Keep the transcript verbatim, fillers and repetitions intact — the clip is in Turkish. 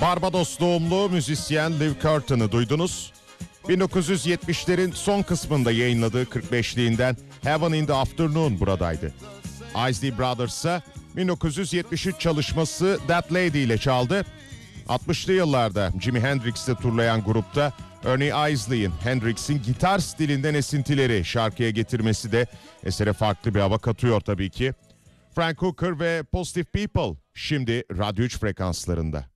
Barbados doğumlu müzisyen Liv Curtin'ı duydunuz. bin dokuz yüz yetmişlerin son kısmında yayınladığı kırk beşliğinden Heaven in the Afternoon buradaydı. Isley Brothers ise bin dokuz yüz yetmiş üç çalışması That Lady ile çaldı. altmışlı yıllarda Jimi Hendrix'te turlayan grupta Ernie Isley'in Hendrix'in gitar stilinden esintileri şarkıya getirmesi de esere farklı bir hava katıyor tabii ki. Frank Hooker ve Positive People şimdi Radyo üç frekanslarında.